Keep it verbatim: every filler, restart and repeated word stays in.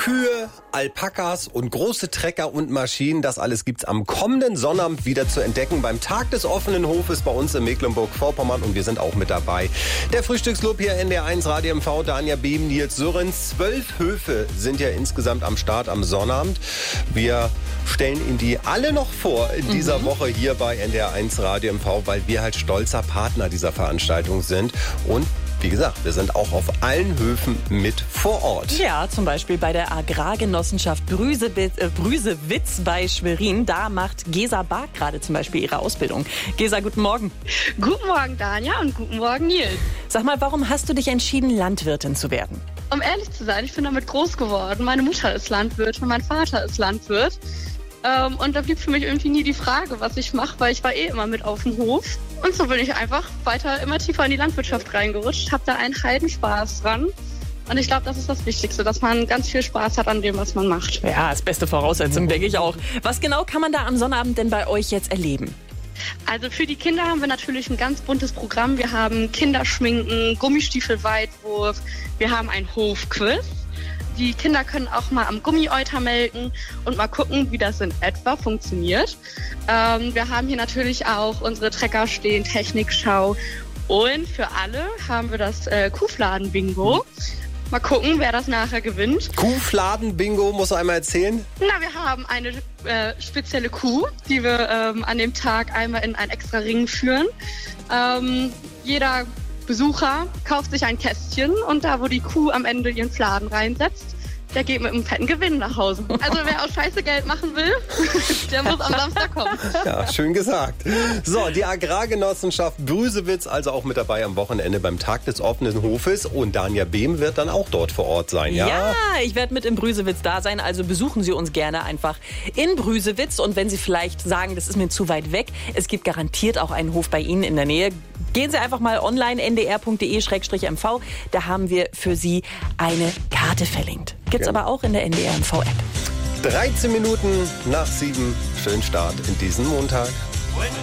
Kühe, Alpakas und große Trecker und Maschinen, das alles gibt's am kommenden Sonnabend wieder zu entdecken beim Tag des offenen Hofes bei uns in Mecklenburg-Vorpommern und wir sind auch mit dabei. Der Frühstücksclub hier N D R eins Radio M V, Danja Behm, Nils Sörens. Zwölf Höfe sind ja insgesamt am Start am Sonnabend. Wir stellen Ihnen die alle noch vor in dieser mhm. Woche hier bei N D R eins Radio M V, weil wir halt stolzer Partner dieser Veranstaltung sind und wie gesagt, wir sind auch auf allen Höfen mit vor Ort. Ja, zum Beispiel bei der Agrargenossenschaft Brüsewitz, äh, Brüsewitz bei Schwerin. Da macht Gesa Bark gerade zum Beispiel ihre Ausbildung. Gesa, guten Morgen. Guten Morgen, Danja, und guten Morgen, Nils. Sag mal, warum hast du dich entschieden, Landwirtin zu werden? Um ehrlich zu sein, ich bin damit groß geworden. Meine Mutter ist Landwirt und mein Vater ist Landwirt. Ähm, und da blieb für mich irgendwie nie die Frage, was ich mache, weil ich war eh immer mit auf dem Hof. Und so bin ich einfach weiter immer tiefer in die Landwirtschaft reingerutscht, habe da einen Heidenspaß dran. Und ich glaube, das ist das Wichtigste, dass man ganz viel Spaß hat an dem, was man macht. Ja, das beste Voraussetzung, denke ich auch. Was genau kann man da am Sonnabend denn bei euch jetzt erleben? Also für die Kinder haben wir natürlich ein ganz buntes Programm. Wir haben Kinderschminken, Gummistiefelweitwurf, wir haben ein Hofquiz. Die Kinder können auch mal am Gummieuter melken und mal gucken, wie das in etwa funktioniert. Ähm, wir haben hier natürlich auch unsere Trecker stehen, Technikschau. Und für alle haben wir das äh, Kuhfladen-Bingo. Mal gucken, wer das nachher gewinnt. Kuhfladen-Bingo, musst du einmal erzählen? Na, wir haben eine äh, spezielle Kuh, die wir ähm, an dem Tag einmal in einen extra Ring führen. Ähm, jeder Besucher kauft sich ein Kästchen und da, wo die Kuh am Ende ihren Fladen reinsetzt, der geht mit einem fetten Gewinn nach Hause. Also wer aus Scheiße Geld machen will, der muss am Samstag kommen. Ja, schön gesagt. So, die Agrargenossenschaft Brüsewitz also auch mit dabei am Wochenende beim Tag des offenen Hofes und Danja Behm wird dann auch dort vor Ort sein, ja? Ja, ich werde mit in Brüsewitz da sein, also besuchen Sie uns gerne einfach in Brüsewitz und wenn Sie vielleicht sagen, das ist mir zu weit weg, es gibt garantiert auch einen Hof bei Ihnen in der Nähe. Gehen Sie einfach mal online n d r punkt d e slash m v, da haben wir für Sie eine Karte verlinkt. Gibt's aber auch in der N D R M V App. dreizehn Minuten nach sieben. Schönen Start in diesen Montag.